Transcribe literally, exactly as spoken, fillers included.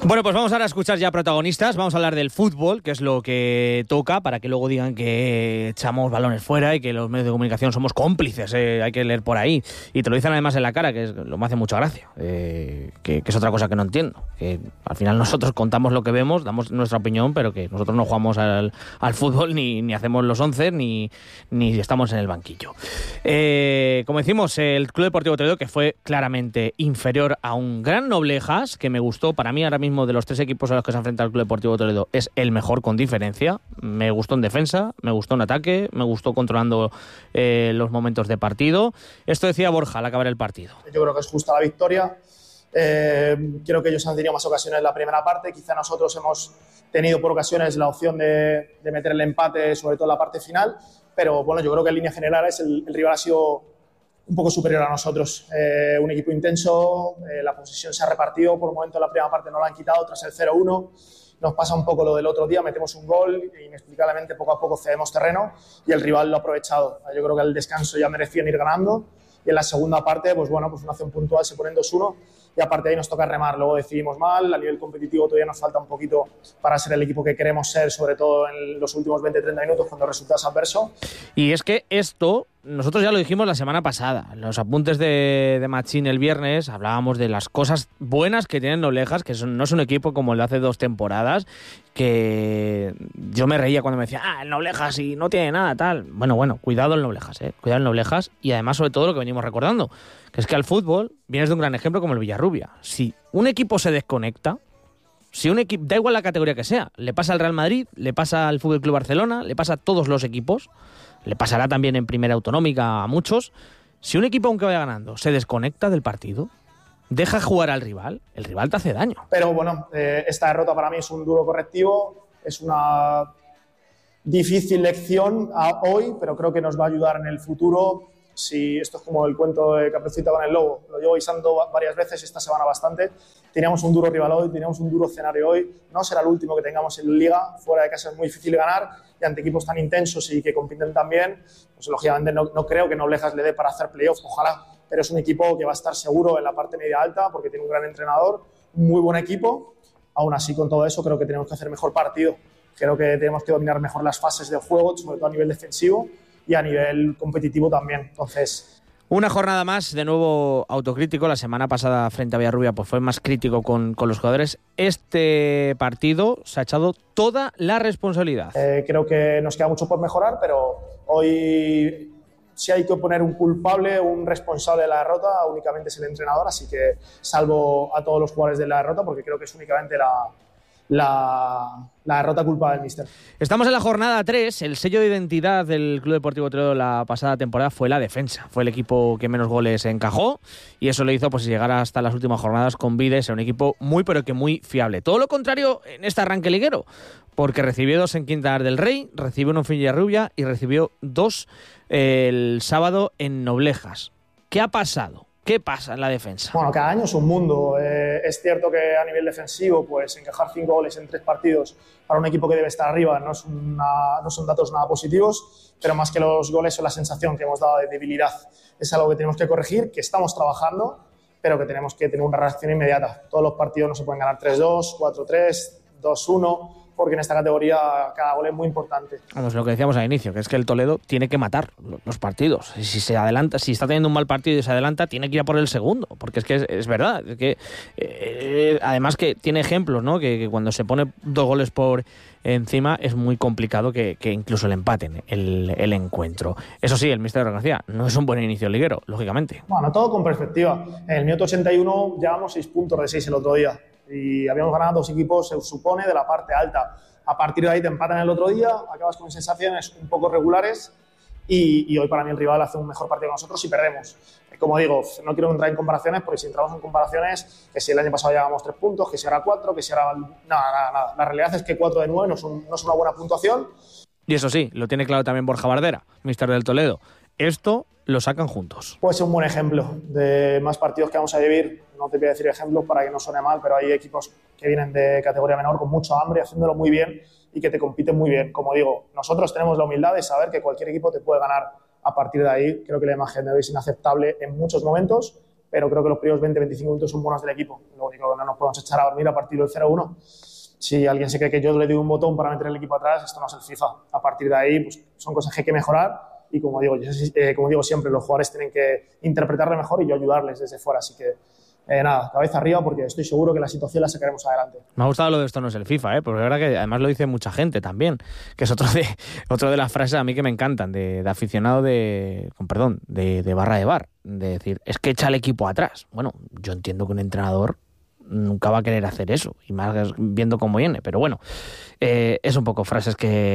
Bueno, pues vamos ahora a escuchar ya protagonistas. Vamos a hablar del fútbol, que es lo que toca, para que luego digan que echamos balones fuera y que los medios de comunicación somos cómplices. Eh, hay que leer por ahí. Y te lo dicen además en la cara, que es, lo me hace mucha gracia. Eh, que, que es otra cosa que no entiendo. Que al final nosotros contamos lo que vemos, damos nuestra opinión, pero que nosotros no jugamos al, al fútbol, ni, ni hacemos los once, ni, ni estamos en el banquillo. Eh, como decimos, el Club Deportivo Toledo, que fue claramente inferior a un gran Noblejas, que me gustó, para mí ahora mismo de los tres equipos a los que se enfrenta el Club Deportivo Toledo es el mejor con diferencia. Me gustó en defensa, me gustó en ataque, me gustó controlando eh, los momentos de partido. Esto decía Borja al acabar el partido. Yo creo que es justa la victoria. Eh, creo que ellos han tenido más ocasiones en la primera parte. Quizá nosotros hemos tenido por ocasiones la opción de, de meter el empate, sobre todo en la parte final. Pero bueno, yo creo que en líneas generales el, el rival ha sido un poco superior a nosotros. Eh, un equipo intenso, eh, la posesión se ha repartido, por un momento en la primera parte no la han quitado, tras el cero uno. Nos pasa un poco lo del otro día, metemos un gol e inexplicablemente poco a poco cedemos terreno y el rival lo ha aprovechado. Yo creo que al descanso ya merecían ir ganando y en la segunda parte, pues bueno, pues una acción puntual se ponen dos uno y aparte de ahí nos toca remar. Luego decidimos mal, a nivel competitivo todavía nos falta un poquito para ser el equipo que queremos ser, sobre todo en los últimos veinte treinta minutos cuando el resultado es adverso. Y es que esto, nosotros ya lo dijimos la semana pasada, en los apuntes de, de Machín el viernes hablábamos de las cosas buenas que tienen Noblejas, que son, no es un equipo como el de hace dos temporadas, que yo me reía cuando me decía, ah, el Noblejas y no tiene nada, tal. Bueno, bueno, cuidado el Noblejas, eh, cuidado el Noblejas y además sobre todo lo que venimos recordando, que es que al fútbol vienes de un gran ejemplo como el Villarrubia. Si un equipo se desconecta, si un equipo, da igual la categoría que sea, le pasa al Real Madrid, le pasa al Fútbol Club Barcelona, le pasa a todos los equipos, le pasará también en Primera Autonómica a muchos. Si un equipo, aunque vaya ganando, se desconecta del partido, deja jugar al rival, el rival te hace daño. Pero bueno, eh, esta derrota para mí es un duro correctivo, es una difícil lección a hoy, pero creo que nos va a ayudar en el futuro. Si esto es como el cuento de Caperucita con el lobo, lo llevo guisando varias veces esta semana bastante. Teníamos un duro rival hoy, teníamos un duro escenario hoy, no será el último que tengamos en Liga, fuera de casa es muy difícil ganar y ante equipos tan intensos y que compiten tan bien, pues lógicamente no, no creo que Noblejas le dé para hacer playoff, ojalá, pero es un equipo que va a estar seguro en la parte media alta porque tiene un gran entrenador, un muy buen equipo. Aún así, con todo eso, creo que tenemos que hacer mejor partido, creo que tenemos que dominar mejor las fases del juego, sobre todo a nivel defensivo y a nivel competitivo también. Entonces, una jornada más, de nuevo autocrítico. La semana pasada frente a Villarrubia pues fue más crítico con, con los jugadores. Este partido se ha echado toda la responsabilidad. Eh, creo que nos queda mucho por mejorar, pero hoy si hay que poner un culpable, un responsable de la derrota, únicamente es el entrenador, así que salvo a todos los jugadores de la derrota, porque creo que es únicamente la... La, la derrota culpa del míster. Estamos en la jornada tres. El sello de identidad del Club Deportivo Toledo la pasada temporada fue la defensa. Fue el equipo que menos goles encajó y eso le hizo pues llegar hasta las últimas jornadas con vida y ser un equipo muy pero que muy fiable. Todo lo contrario en este arranque liguero, porque recibió dos en Quintanar del Rey, recibió uno en Villarrubia y recibió dos eh, el sábado en Noblejas. ¿Qué ha pasado? ¿Qué pasa en la defensa? Bueno, cada año es un mundo. Eh, es cierto que a nivel defensivo, pues encajar cinco goles en tres partidos para un equipo que debe estar arriba no, es una, no son datos nada positivos, pero más que los goles son la sensación que hemos dado de debilidad. Es algo que tenemos que corregir, que estamos trabajando, pero que tenemos que tener una reacción inmediata. Todos los partidos no se pueden ganar tres dos, cuatro tres, dos uno... porque en esta categoría cada gol es muy importante. Vamos, lo que decíamos al inicio, que es que el Toledo tiene que matar los partidos. Si se adelanta, si está teniendo un mal partido y se adelanta, tiene que ir a por el segundo, porque es que es, es verdad, es que eh, además que tiene ejemplos, ¿no? Que, que cuando se pone dos goles por encima es muy complicado que, que incluso le empaten el, el encuentro. Eso sí, el míster García no es un buen inicio liguero, lógicamente. Bueno, todo con perspectiva. En el minuto ochenta y uno llevamos seis puntos de seis el otro día. Y habíamos ganado dos equipos, se supone, de la parte alta. A partir de ahí te empatan el otro día, acabas con sensaciones un poco regulares y, y hoy para mí el rival hace un mejor partido que nosotros y perdemos. Como digo, no quiero entrar en comparaciones porque si entramos en comparaciones, que si el año pasado llevábamos tres puntos, que si ahora cuatro, que si ahora... Nada, nada, nada. La realidad es que cuatro de nueve no, son, no es una buena puntuación. Y eso sí, lo tiene claro también Borja Bardera, míster del Toledo. Esto lo sacan juntos. Puede ser un buen ejemplo de más partidos que vamos a vivir. No te voy a decir ejemplos para que no suene mal, pero hay equipos que vienen de categoría menor con mucho hambre, haciéndolo muy bien y que te compiten muy bien. Como digo, nosotros tenemos la humildad de saber que cualquier equipo te puede ganar. A partir de ahí, creo que la imagen de hoy es inaceptable en muchos momentos, pero creo que los primeros veinte veinticinco minutos son buenos del equipo. Lo único que no nos podemos echar a dormir a partir del cero uno. Si alguien se cree que yo le doy un botón para meter el equipo atrás, esto no es el FIFA. A partir de ahí, pues, son cosas que hay que mejorar y, como digo, yo, eh, como digo siempre, los jugadores tienen que interpretarlo mejor y yo ayudarles desde fuera. Así que, eh, nada, cabeza arriba, porque estoy seguro que la situación la sacaremos adelante. Me ha gustado lo de esto no es el FIFA, ¿eh? Porque es verdad que además lo dice mucha gente también, que es otro de, otro de las frases a mí que me encantan, de, de aficionado de, con perdón, de, de barra de bar, de decir, es que echa el equipo atrás. Bueno, yo entiendo que un entrenador nunca va a querer hacer eso, y más viendo cómo viene, pero bueno, eh, es un poco frases que